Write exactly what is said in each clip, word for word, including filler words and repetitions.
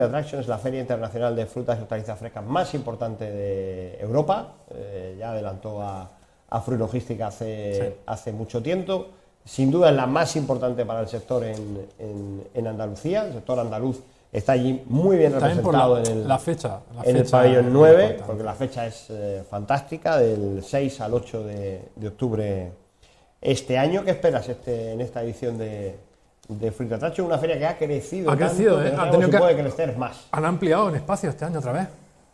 Attraction es la feria internacional de frutas y hortalizas frescas más importante de Europa. Eh, ya adelantó a, a Fruit Logística hace, sí. hace mucho tiempo. Sin duda es la más importante para el sector en, en, en Andalucía. El sector andaluz está allí muy bien También representado la, en, el, la fecha, la en fecha el pabellón nueve, porque la fecha es eh, fantástica, del seis al ocho de, de octubre este año. ¿Qué esperas este, en esta edición de, de Fruit Attraction? Una feria que ha crecido, ha crecido, tanto, ¿eh? que no ha tenido si que puede crecer más. Han ampliado en espacio este año otra vez.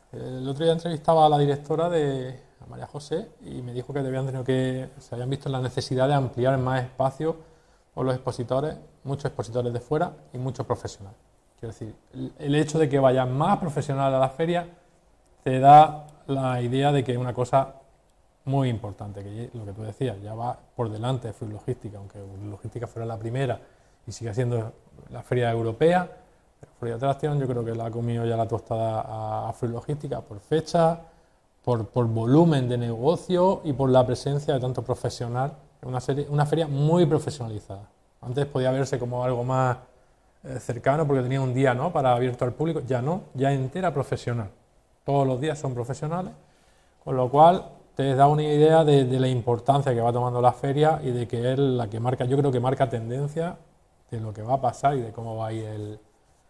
El otro día entrevistaba a la directora de a María José y me dijo que habían tenido que se habían visto la necesidad de ampliar en más espacio por los expositores, muchos expositores de fuera y muchos profesionales. Quiero decir, el, el hecho de que vayan más profesionales a la feria te da la idea de que es una cosa muy importante, que lo que tú decías, ya va por delante de Fruit Logística, aunque Fruit Logística fuera la primera y sigue siendo la feria europea. Fruit Attraction yo creo que la ha comido ya la tostada a, a Fruit Logística por fecha, por, por volumen de negocio y por la presencia de tanto profesional. Una, serie, una feria muy profesionalizada. Antes podía verse como algo más eh, cercano porque tenía un día, ¿no?, para abierto al público. Ya no, ya entera profesional. Todos los días son profesionales, con lo cual te da una idea de, de la importancia que va tomando la feria y de que es la que marca, yo creo que marca tendencia de lo que va a pasar y de cómo va a ir el,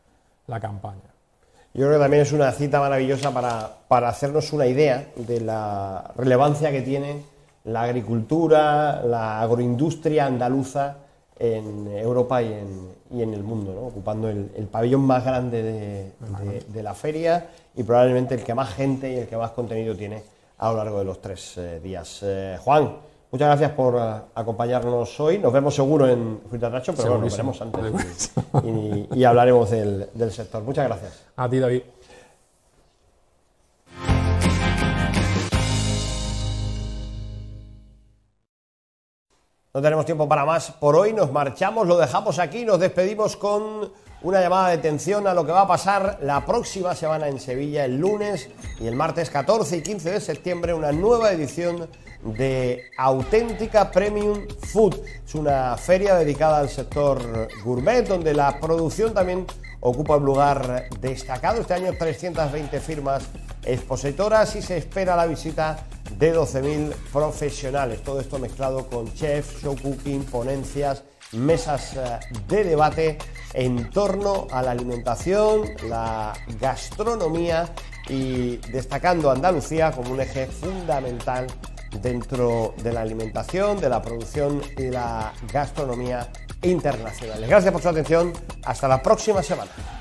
la campaña. Yo creo que también es una cita maravillosa para, para hacernos una idea de la relevancia que tiene la agricultura, la agroindustria andaluza en Europa y en, y en el mundo, ¿no? Ocupando el, el pabellón más grande de, de, de la feria y probablemente el que más gente y el que más contenido tiene a lo largo de los tres eh, días. Eh, Juan, muchas gracias por uh, acompañarnos hoy. Nos vemos seguro en Fruit Attraction, pero bueno, nos veremos antes y, y, y hablaremos del, del sector. Muchas gracias. A ti, David. No tenemos tiempo para más por hoy, nos marchamos, lo dejamos aquí, nos despedimos con una llamada de atención a lo que va a pasar la próxima semana en Sevilla, el lunes y el martes catorce y quince de septiembre, una nueva edición de Auténtica Premium Food. Es una feria dedicada al sector gourmet, donde la producción también ocupa un lugar destacado. Este año trescientas veinte firmas expositoras y se espera la visita de doce mil profesionales. Todo esto mezclado con chefs, show cooking, ponencias, mesas de debate en torno a la alimentación, la gastronomía y destacando a Andalucía como un eje fundamental dentro de la alimentación, de la producción y de la gastronomía internacionales. Gracias por su atención. Hasta la próxima semana.